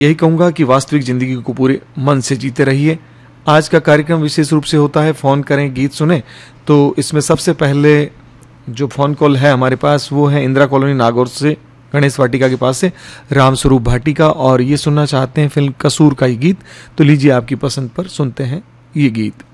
यही कहूँगा कि वास्तविक जिंदगी को पूरे मन से जीते रहिए। आज का कार्यक्रम विशेष रूप से होता है फ़ोन करें गीत सुने। तो इसमें सबसे पहले जो फ़ोन कॉल है हमारे पास वो है इंदिरा कॉलोनी नागौर से, गणेश वाटिका के पास से रामस्वरूप भाटिका, और ये सुनना चाहते हैं फिल्म कसूर का ये गीत। तो लीजिए आपकी पसंद पर सुनते हैं ये गीत।